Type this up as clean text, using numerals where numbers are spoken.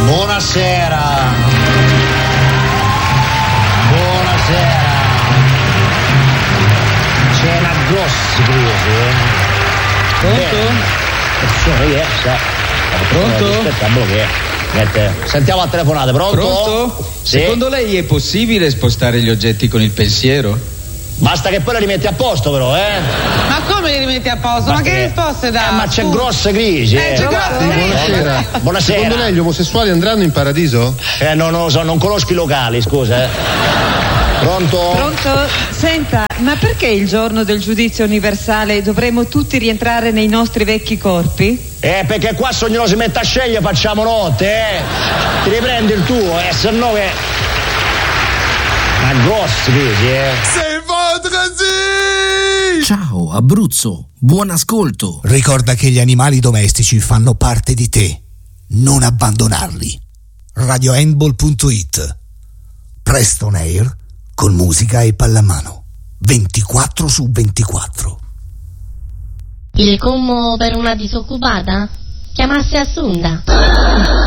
Buonasera. Buonasera. C'è una grossa crisi, Pronto? Pronto? Sentiamo la telefonata, pronto? Pronto? Sì? Secondo lei è possibile spostare gli oggetti con il pensiero? Basta che poi li rimetti a posto, però, Ma come li rimetti a posto? Basta Ma che risposte dà? ma c'è grossa crisi, c'è grossa crisi. Buonasera. Buonasera. Secondo lei gli omosessuali andranno in paradiso? Non lo so, non conosco i locali, scusa. Pronto? Pronto? Senta, ma perché il giorno del giudizio universale dovremo tutti rientrare nei nostri vecchi corpi? Perché qua se ognuno si mette a scegliere facciamo notte, Ti riprendi il tuo, se no che... Ma grossa crisi, C'est vendredi! Ciao Abruzzo, buon ascolto. Ricorda che gli animali domestici fanno parte di te. Non abbandonarli. RadioHandball.it. Preston Air con musica e pallamano. 24/24. Il commo per una disoccupata? Chiamassi Assunda.